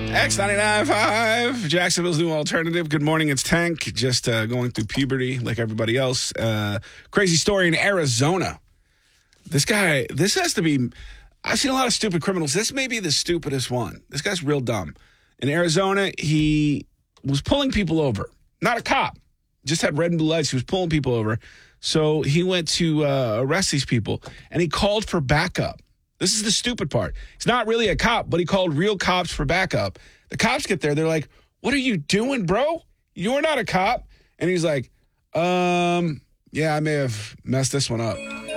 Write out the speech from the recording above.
X99.5, Jacksonville's new alternative. Good morning, it's Tank. Just going through puberty like everybody else. Crazy story in Arizona. This has to be, I've seen a lot of stupid criminals. This may be the stupidest one. This guy's real dumb. In Arizona, he was pulling people over. Not a cop. Just had red and blue lights. He was pulling people over. So he went to arrest these people, and he called for backup. This is the stupid part. He's not really a cop, but he called real cops for backup. The cops get there. They're like, "What are you doing, bro? You're not a cop." And he's like, yeah, I may have messed this one up.